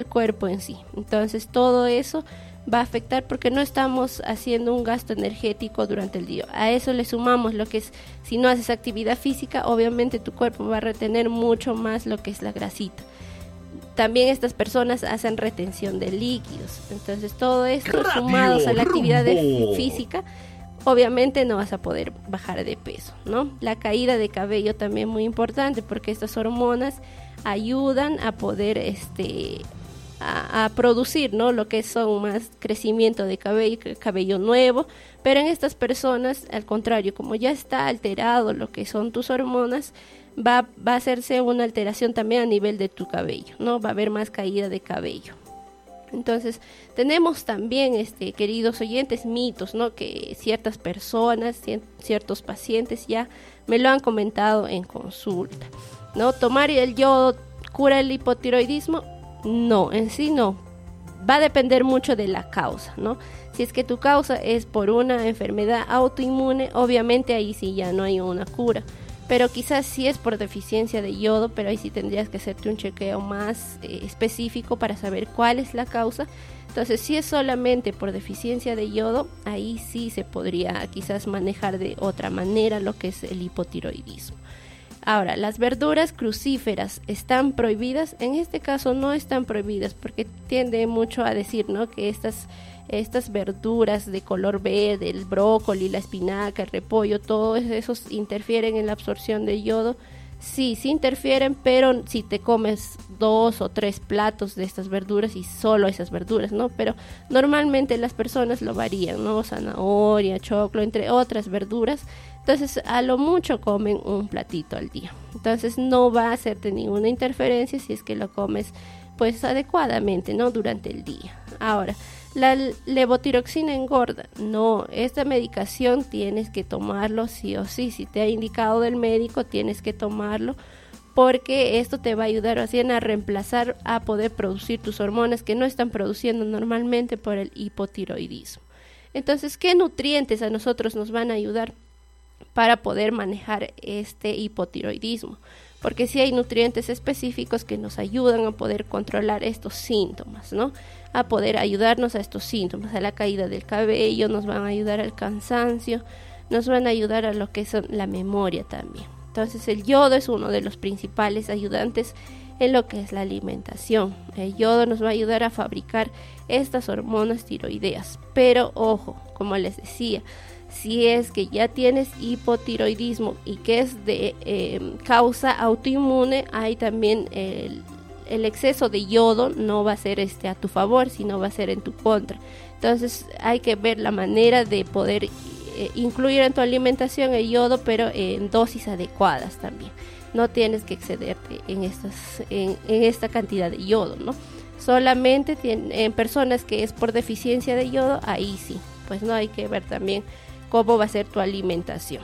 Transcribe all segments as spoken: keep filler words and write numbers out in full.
cuerpo en sí. Entonces todo eso va a afectar porque no estamos haciendo un gasto energético durante el día. A eso le sumamos lo que es, si no haces actividad física, obviamente tu cuerpo va a retener mucho más lo que es la grasita. También estas personas hacen retención de líquidos. Entonces todo esto Radio sumados a la actividad de Rumbo. física, obviamente no vas a poder bajar de peso, ¿no? La caída de cabello también muy importante porque estas hormonas ayudan a poder este a, a producir, ¿no? Lo que son más crecimiento de cabello, cabello nuevo, pero en estas personas, al contrario, como ya está alterado lo que son tus hormonas, va, va a hacerse una alteración también a nivel de tu cabello, ¿no? Va a haber más caída de cabello. Entonces, tenemos también, este, queridos oyentes, mitos, ¿no? Que ciertas personas, ciertos pacientes ya me lo han comentado en consulta, ¿no? ¿Tomar el yodo cura el hipotiroidismo? No, en sí no. Va a depender mucho de la causa, ¿no? Si es que tu causa es por una enfermedad autoinmune, obviamente ahí sí ya no hay una cura. Pero quizás sí es por deficiencia de yodo, pero ahí sí tendrías que hacerte un chequeo más eh, específico para saber cuál es la causa. Entonces, si es solamente por deficiencia de yodo, ahí sí se podría quizás manejar de otra manera lo que es el hipotiroidismo. Ahora, las verduras crucíferas están prohibidas. En este caso no están prohibidas porque tiende mucho a decir, ¿no? Que estas, estas verduras de color verde, el brócoli, la espinaca, el repollo, todos esos interfieren en la absorción de yodo. Sí, sí interfieren, pero si te comes dos o tres platos de estas verduras y solo esas verduras, ¿no? Pero normalmente las personas lo varían, ¿no? Zanahoria, choclo, entre otras verduras. Entonces, a lo mucho comen un platito al día. Entonces, no va a hacerte ninguna interferencia si es que lo comes, pues, adecuadamente, ¿no? Durante el día. Ahora, la levotiroxina engorda. No, esta medicación tienes que tomarlo sí o sí. Si te ha indicado del médico, tienes que tomarlo porque esto te va a ayudar así a reemplazar, a poder producir tus hormonas que no están produciendo normalmente por el hipotiroidismo. Entonces, ¿qué nutrientes a nosotros nos van a ayudar para poder manejar este hipotiroidismo? Porque sí hay nutrientes específicos que nos ayudan a poder controlar estos síntomas, ¿no? A poder ayudarnos a estos síntomas, a la caída del cabello, nos van a ayudar al cansancio, nos van a ayudar a lo que es la memoria también. Entonces el yodo es uno de los principales ayudantes en lo que es la alimentación. El yodo nos va a ayudar a fabricar estas hormonas tiroideas, pero ojo, como les decía, si es que ya tienes hipotiroidismo y que es de eh, causa autoinmune, hay también el, el exceso de yodo no va a ser este a tu favor, sino va a ser en tu contra. Entonces hay que ver la manera de poder eh, incluir en tu alimentación el yodo, pero en dosis adecuadas también. No tienes que excederte en, estas, en, en esta cantidad de yodo, ¿no? Solamente tiene, en personas que es por deficiencia de yodo, ahí sí, pues no hay que ver también cómo va a ser tu alimentación.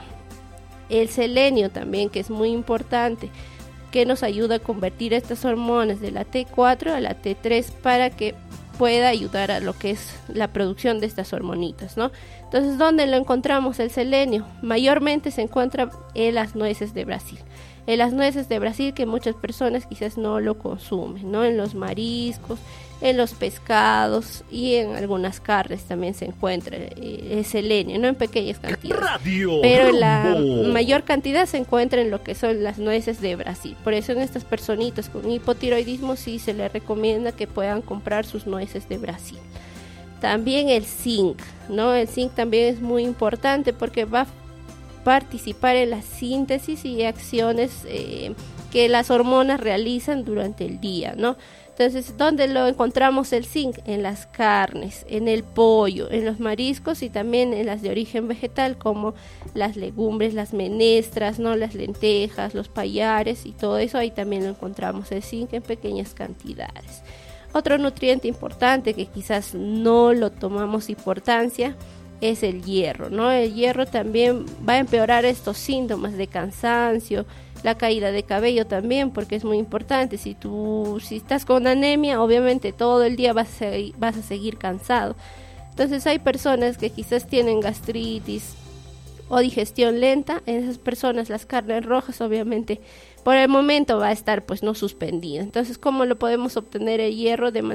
El selenio también, que es muy importante, que nos ayuda a convertir estas hormonas de la T cuatro a la T tres para que pueda ayudar a lo que es la producción de estas hormonitas, ¿no? Entonces, ¿dónde lo encontramos el selenio? Mayormente se encuentra en las nueces de Brasil. En las nueces de Brasil, que muchas personas quizás no lo consumen, ¿no? En los mariscos, en los pescados y en algunas carnes también se encuentra eh, el selenio, no en pequeñas cantidades. Radio Pero la Rumbo. mayor cantidad se encuentra en lo que son las nueces de Brasil. Por eso en estas personitas con hipotiroidismo sí se les recomienda que puedan comprar sus nueces de Brasil. También el zinc, ¿no? El zinc también es muy importante porque va a participar en la síntesis y acciones eh, que las hormonas realizan durante el día, ¿no? Entonces, ¿dónde lo encontramos el zinc? En las carnes, en el pollo, en los mariscos y también en las de origen vegetal como las legumbres, las menestras, ¿no? Las lentejas, los pallares y todo eso, ahí también lo encontramos el zinc en pequeñas cantidades. Otro nutriente importante que quizás no lo tomamos importancia es el hierro, ¿no? El hierro también va a empeorar estos síntomas de cansancio, la caída de cabello también, porque es muy importante. Si tú si estás con anemia, obviamente todo el día vas a, seguir, vas a seguir cansado. Entonces hay personas que quizás tienen gastritis o digestión lenta. En esas personas las carnes rojas obviamente por el momento va a estar pues no suspendida. Entonces, ¿cómo lo podemos obtener el hierro? De manera